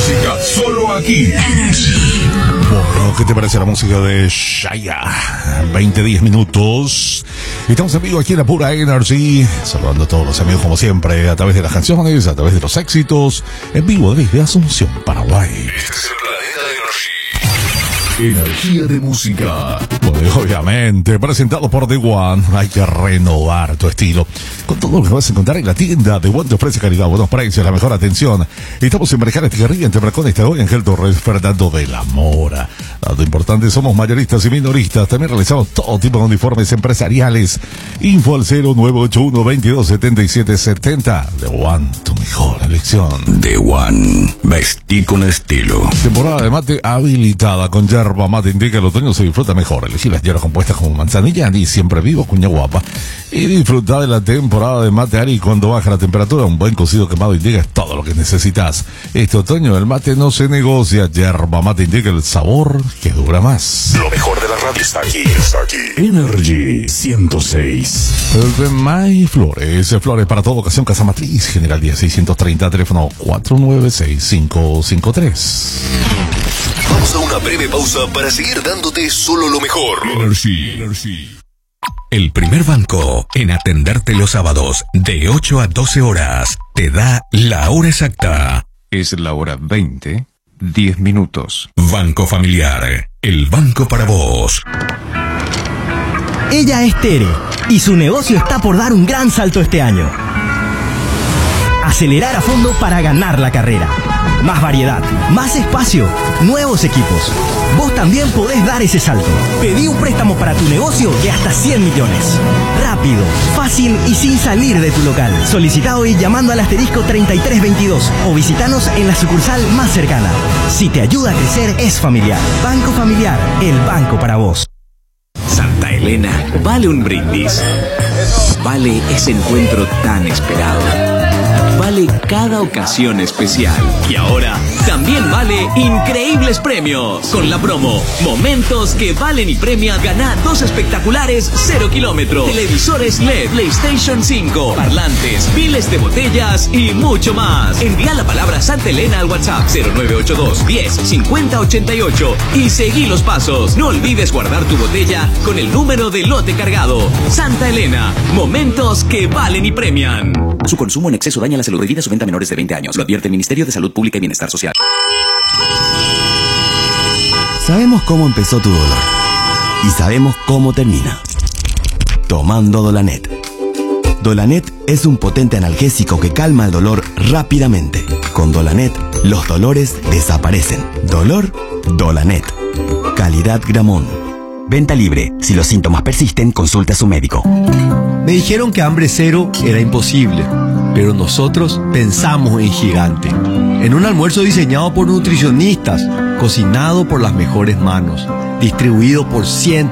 música solo aquí. Bueno, ¿qué te parece la música de Shaya? 20-10 minutos. Estamos en vivo aquí en la Pura Energy, saludando a todos los amigos como siempre, a través de las canciones, a través de los éxitos, en vivo desde Asunción, Paraguay. Este es el Planeta Energía de música. Bueno, obviamente, presentado por The One, hay que renovar tu estilo. Con todo lo que vas a encontrar en la tienda, The One te ofrece calidad, buenos precios, la mejor atención. Estamos en Marejana, Estigarribia, entre Bracón, Estagoy, Ángel Torres, Fernando de la Mora. Dato importante, somos mayoristas y minoristas. También realizamos todo tipo de uniformes empresariales. Info al 0981-227770. The One, tu mejor elección. The One, vestí con estilo. Temporada de mate habilitada con yerba mate. Indica el otoño se disfruta mejor. Elegí las hierbas compuestas como manzanilla, anís, siempre vivo, cuña guapa. Y disfruta de la temporada de mate Ari cuando baja la temperatura. Un buen cocido quemado indica es todo lo que necesitas. Este otoño el mate no se negocia. Yerba mate indica el sabor que dura más. Lo mejor de la radio está aquí, Energy 106. May Flores, flores para toda ocasión, Casa Matriz, General 10630, teléfono 496553. Vamos a una breve pausa para seguir dándote solo lo mejor. Energy. El primer banco en atenderte los sábados de 8 a 12 horas te da la hora exacta. Es la hora 20, 10 minutos. Banco Familiar, el banco para vos. Ella es Tere y su negocio está por dar un gran salto este año. Acelerar a fondo para ganar la carrera. Más variedad, más espacio, nuevos equipos. Vos también podés dar ese salto. Pedí un préstamo para tu negocio de hasta 100 millones. Rápido, fácil y sin salir de tu local. Solicita hoy llamando al asterisco 3322 o visitanos en la sucursal más cercana. Si te ayuda a crecer, es familiar. Banco Familiar, el banco para vos. Santa Elena vale un brindis. Vale ese encuentro tan esperado. Vale cada ocasión especial. Y ahora también vale increíbles premios. Con la promo Momentos que valen y premian, gana 2 espectaculares 0 kilómetros, televisores LED, PlayStation 5, parlantes, miles de botellas y mucho más. Envía la palabra Santa Elena al WhatsApp 0982 10 50 88 y seguí los pasos. No olvides guardar tu botella con el número de lote cargado. Santa Elena, momentos que valen y premian. Su consumo en exceso daña la salud. Prohibida su venta a menores de 20 años. Lo advierte el Ministerio de Salud Pública y Bienestar Social. Sabemos cómo empezó tu dolor y sabemos cómo termina. Tomando Dolanet. Dolanet es un potente analgésico que calma el dolor rápidamente. Con Dolanet, los dolores desaparecen. Dolor, Dolanet. Calidad Gramón. Venta libre. Si los síntomas persisten, consulte a su médico. Me dijeron que hambre cero era imposible, pero nosotros pensamos en gigante. En un almuerzo diseñado por nutricionistas, cocinado por las mejores manos, distribuido por cientos